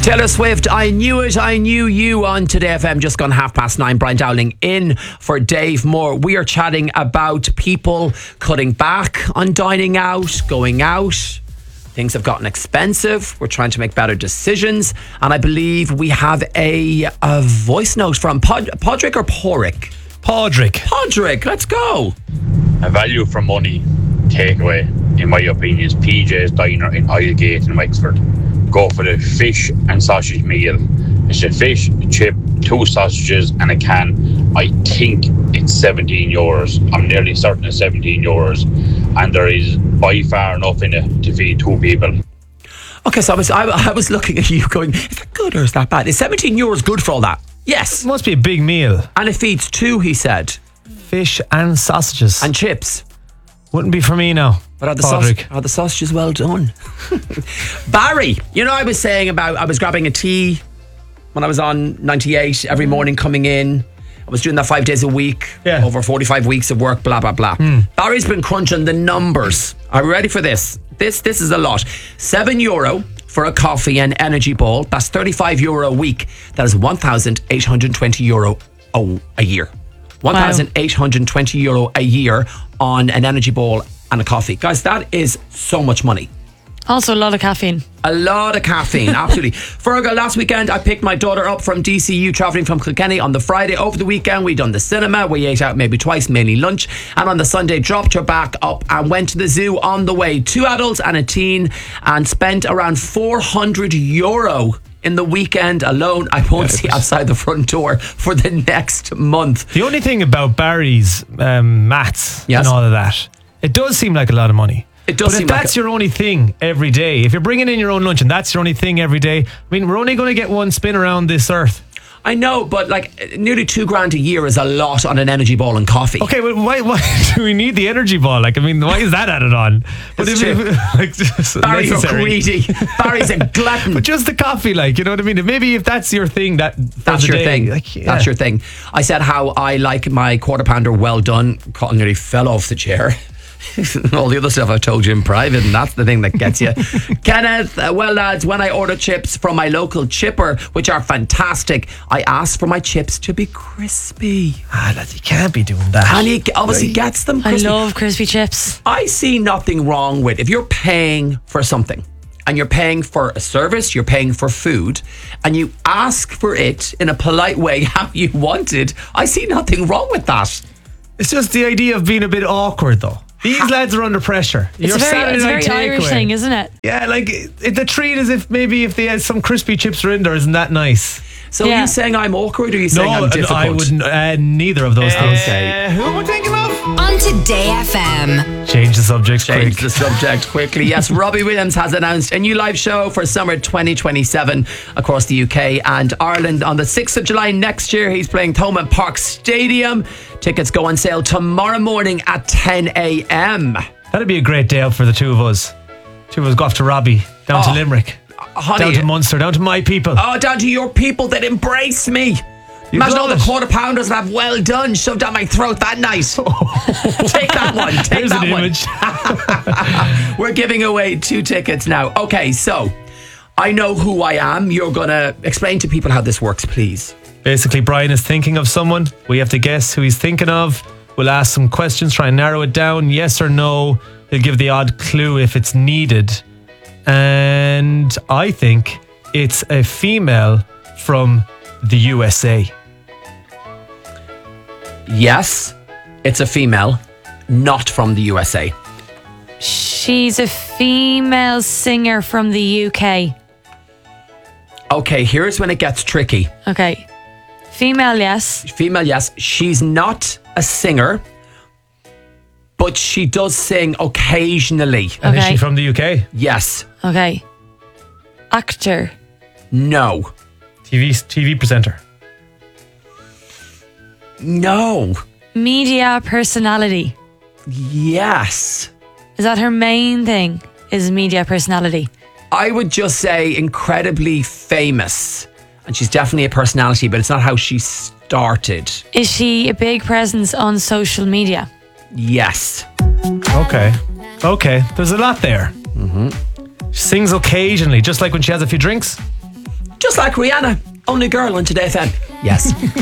Taylor Swift, I Knew It, I Knew You on Today FM, just gone 9:30. Brian Dowling in for Dave Moore. We are chatting about people cutting back on dining out, going out. Things have gotten expensive. We're trying to make better decisions. And I believe we have a voice note from Podrick or Porrick? Podrick, let's go. A value for money takeaway, in my opinion, is PJ's Diner in Islegate in Wexford. Go for the fish and sausage meal. It's a fish, a chip, 2 sausages and a can. I think it's €17. I'm nearly certain it's €17. And there is by far enough in it to feed 2 people. Okay, so I was looking at you going, is that good or is that bad? Is €17 good for all that? Yes. It must be a big meal. And it feeds 2, he said. Fish and sausages. And chips. Wouldn't be for me now. But are the sausages well done? Barry, you know, I was saying about I was grabbing a tea when I was on 98 every morning coming in. I was doing that 5 days a week, over 45 weeks of work, blah, blah, blah. Barry's been crunching the numbers. Are you ready for this? This is a lot. €7 for a coffee and energy ball. That's €35 a week. That is €1,820 a year. €1,820 a year on an energy ball and a coffee. Guys, that is so much money. Also a lot of caffeine. A lot of caffeine, absolutely. Fergal, last weekend I picked my daughter up from DCU travelling from Kilkenny on the Friday. Over the weekend we done the cinema. We ate out maybe twice, mainly lunch. And on the Sunday dropped her back up and went to the zoo on the way. 2 adults and a teen, and spent around €400 in the weekend alone. I won't see outside the front door for the next month. The only thing about Barry's maths and all of that, it does seem like a lot of money. It does. But if that's your only thing every day, if you're bringing in your own lunch and that's your only thing every day, I mean, we're only going to get one spin around this earth. I know, but like nearly $2,000 a year is a lot on an energy ball and coffee. Okay, well, why do we need the energy ball? Like, I mean, why is that added on? But Barry's a greedy. Barry's a glutton. But just the coffee, like, you know what I mean? Maybe if that's your thing, that's your thing. Like, That's your thing. I said how I like my quarter pounder well done. Colin nearly fell off the chair. All the other stuff I've told you in private, and that's the thing that gets you. Kenneth, well lads, when I order chips from my local chipper, which are fantastic, I ask for my chips to be crispy. Lads, you can't be doing that. And he obviously gets them crispy. I love crispy chips. I see nothing wrong with if you're paying for something and you're paying for a service, you're paying for food, and you ask for it in a polite way how you want it. I see nothing wrong with that. It's just the idea of being a bit awkward, though. These lads are under pressure. It's a very Irish thing, isn't it? Yeah, like the treat is if they had some crispy chips are in there. Isn't that nice? So are you saying I'm awkward, or are you saying I'm difficult? I wouldn't. Neither of those things. Okay. Who am I thinking of? On Today FM. Change the subject quickly. Yes, Robbie Williams has announced a new live show for summer 2027 across the UK and Ireland. On the 6th of July next year, he's playing Thomond Park Stadium. Tickets go on sale tomorrow morning at 10 a.m. That'd be a great day out for the two of us. Two of us go off to Robbie, down to Limerick, honey, down to Munster, down to my people. Oh, down to your people that embrace me. Imagine all the quarter pounders that have well done shoved down my throat that night. Take that one. Here's an image. We're giving away 2 tickets now. Okay, so I know who I am. You're going to explain to people how this works, please. Basically, Brian is thinking of someone. We have to guess who he's thinking of. We'll ask some questions, try and narrow it down. Yes or no. He'll give the odd clue if it's needed. And I think it's a female from the USA. Yes, it's a female, not from the USA. She's a female singer from the UK. Okay, here's when it gets tricky. Okay. Female, yes. Female, yes. She's not a singer, but she does sing occasionally. And is she from the UK? Yes. Okay. Actor? No. TV presenter? No. Media personality? Yes. Is that her main thing? Is media personality? I would just say incredibly famous. And she's definitely a personality, but it's not how she started. Is she a big presence on social media? Yes. Okay. There's a lot there. She sings occasionally, just like when she has a few drinks. Just like Rihanna, only girl on Today FM. Yes.